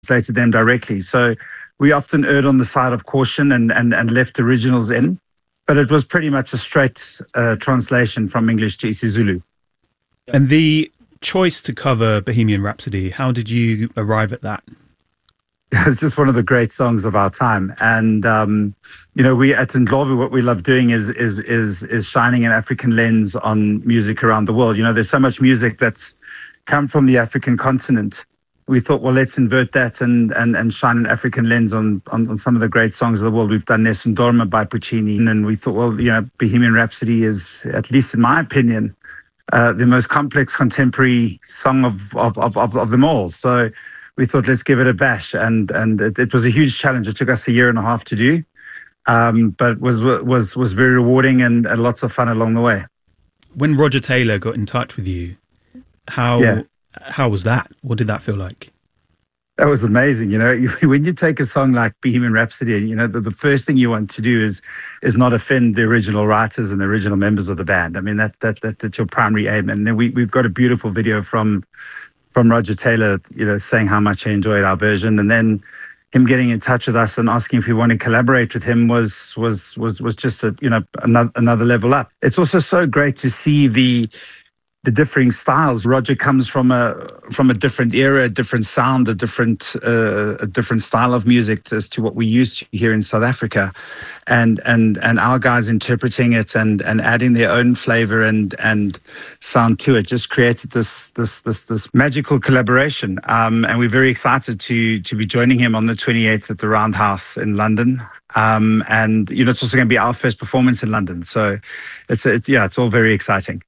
translated them directly. So we often erred on the side of caution and left originals in, but it was pretty much a straight translation from English to isiZulu. And the choice to cover Bohemian Rhapsody, how did you arrive at that? It's just one of the great songs of our time. And, we at Ndlovu, what we love doing is shining an African lens on music around the world. There's so much music that's come from the African continent. We thought, well, let's invert that and shine an African lens on some of the great songs of the world. We've done Nessun Dorma by Puccini. And we thought, well, Bohemian Rhapsody is, at least in my opinion, the most complex contemporary song of them all. So we thought, let's give it a bash. And it was a huge challenge. It took us a year and a half to do, but was very rewarding and lots of fun along the way. When Roger Taylor got in touch with you, how was that? What did that feel like? That was amazing. When you take a song like Bohemian Rhapsody, the first thing you want to do is not offend the original writers and the original members of the band. I mean, that's your primary aim. And then we've got a beautiful video from Roger Taylor, saying how much he enjoyed our version, and then him getting in touch with us and asking if we want to collaborate with him was just another level up. It's also so great to see the differing styles. Roger comes from a different era, a different sound, a different style of music as to what we used to here in South Africa, and our guys interpreting it and adding their own flavor and sound to it just created this magical collaboration. And we're very excited to be joining him on the 28th at the Roundhouse in London. And it's also going to be our first performance in London, so it's all very exciting.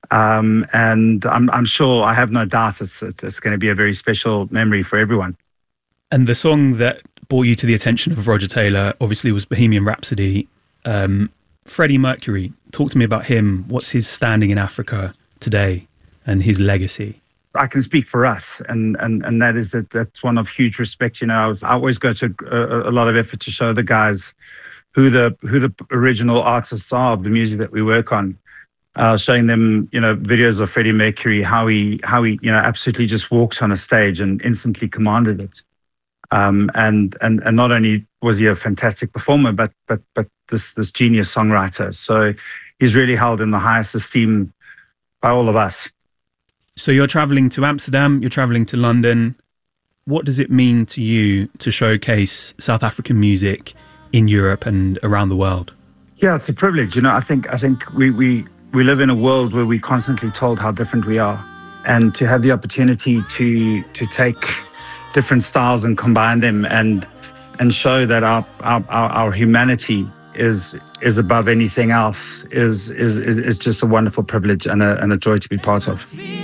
And I'm sure, I have no doubt, it's going to be a very special memory for everyone. And the song that brought you to the attention of Roger Taylor obviously was Bohemian Rhapsody. Freddie Mercury, talk to me about him. What's his standing in Africa today and his legacy? I can speak for us, and that is that's one of huge respect. I always go to a lot of effort to show the guys who the original artists are of the music that we work on. Showing them, videos of Freddie Mercury, how he absolutely just walked on a stage and instantly commanded it. And not only was he a fantastic performer, but this genius songwriter. So he's really held in the highest esteem by all of us. So you're traveling to Amsterdam, you're traveling to London. What does it mean to you to showcase South African music in Europe and around the world? Yeah, it's a privilege. I think we live in a world where we're constantly told how different we are, and to have the opportunity to take different styles and combine them and show that our humanity is above anything else is just a wonderful privilege and a joy to be part of.